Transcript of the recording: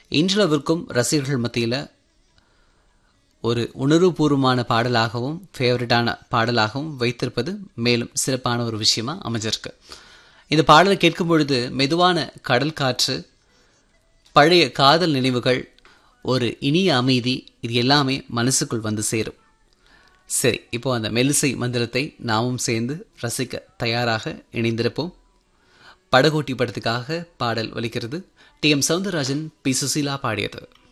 இன்றளவிற்கும் ரசிகர்கள் மத்தியில் ஒரு உணர்வுபூர்வமான பாடலாகவும் ஃபேவரட்டான பாடலாகவும் வைத்திருப்பது மேலும் சிறப்பான ஒரு விஷயமா அமைஞ்சிருக்கு. இந்த பாடலை கேட்கும் பொழுது மெதுவான கடல் காற்று, பழைய காதல் நினைவுகள், ஒரு இனிய அமைதி, இது எல்லாமே மனசுக்குள் வந்து சேரும். சரி, இப்போ அந்த மெல்லிசை மந்திரத்தை நாமும் சேர்ந்து ரசிக்க தயாராக இணைந்திருப்போம். படகோட்டி படத்துக்காக பாடல் ஒலிக்கிறது. டி.எம். சௌந்தரராஜன், பி. சுசீலா பாடியது.